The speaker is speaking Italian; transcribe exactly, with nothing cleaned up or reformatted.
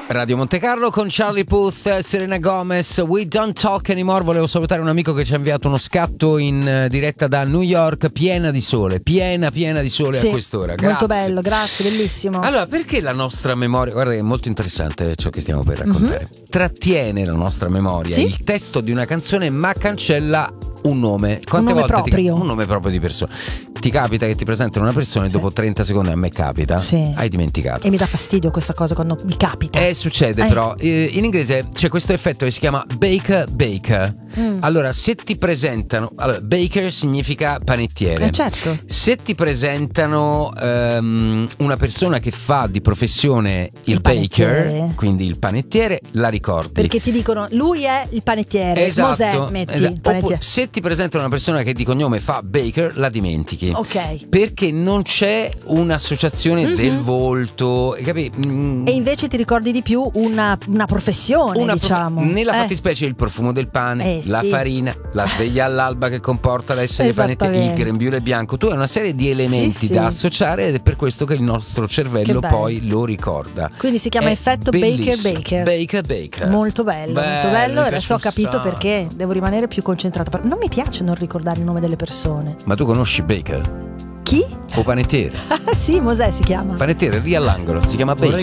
Radio Monte Carlo con Charlie Puth, Selena Gomez, We Don't Talk Anymore. Volevo salutare un amico che ci ha inviato uno scatto in diretta da New York, piena di sole, piena piena di sole, sì, a quest'ora. Grazie. Molto bello, grazie, bellissimo. Allora, perché la nostra memoria, guarda che è molto interessante ciò che stiamo per raccontare, mm-hmm. trattiene la nostra memoria, sì? Il testo di una canzone ma cancella un nome. Quante un nome volte proprio. Ti, un nome proprio di persona. Ti capita che ti presentano una persona e sì. dopo trenta secondi, a me capita, sì. hai dimenticato. E mi dà fastidio questa cosa quando mi capita. Eh, succede eh. però. Eh, in inglese c'è questo effetto che si chiama bake bake. Mm. Allora, se ti presentano, allora, baker significa panettiere. Eh, certo. Se ti presentano um, una persona che fa di professione il, il baker, quindi il panettiere, la ricordi. Perché ti dicono lui è il panettiere. Esatto. Mosè, metti esatto. il panettiere. Oppure, se ti presentano una persona che di cognome fa baker, la dimentichi. Ok. Perché non c'è un'associazione mm-hmm. del volto, capi? Mm. E invece ti ricordi di più una, una professione, una diciamo. Prof... Nella eh. fattispecie il profumo del pane, eh, la sì. farina, la sveglia all'alba che comporta l'essere panettiere, il grembiule bianco. Tu hai una serie di elementi sì, da sì. associare ed è per questo che il nostro cervello poi lo ricorda. Quindi si chiama è effetto bellissimo. Baker Baker. Baker Baker. Molto bello, bello molto bello. Adesso ho capito sacco. Perché devo rimanere più concentrata. Non mi piace non ricordare il nome delle persone. Ma tu conosci Baker? Chi? O panettiere? Sì, Mosè si chiama. Panettiere lì all'angolo, si chiama Baker.